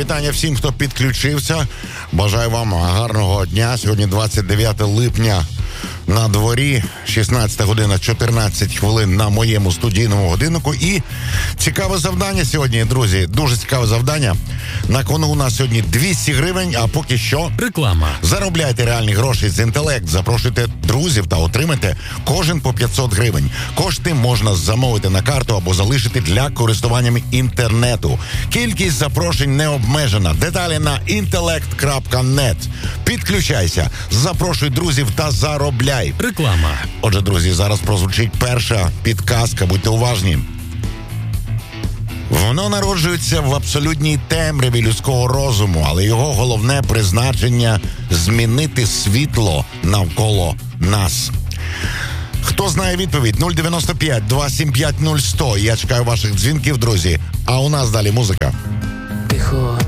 вітання всім, хто підключився. Бажаю вам гарного дня. Сьогодні 29 липня. На дворі 16 година 14 хвилин на моєму студійному годиннику. І цікаве завдання сьогодні, друзі. Дуже цікаве завдання. На кону у нас сьогодні 200 гривень, а поки що... Реклама. Заробляйте реальні гроші з інтелект, запрошуйте друзів та отримайте кожен по 500 гривень. Кошти можна замовити на карту або залишити для користування інтернету. Кількість запрошень не обмежена. Деталі на intellect.net. Підключайся, запрошуй друзів та заробляй. Реклама. Отже, друзі, зараз прозвучить перша підказка, будьте уважні. Воно народжується в абсолютній темряві людського розуму, але його головне призначення – змінити світло навколо нас. Хто знає відповідь? 095-275-0100. Я чекаю ваших дзвінків, друзі. А у нас далі музика. Тихо